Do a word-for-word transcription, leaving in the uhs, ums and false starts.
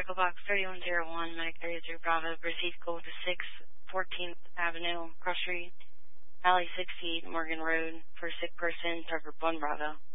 Echo Box thirty-one oh one, Medic thirty-three Bravo, received call to six fourteenth Avenue, Cross Street, Alley sixty-eight, Morgan Road, for sick person, Target one Bravo.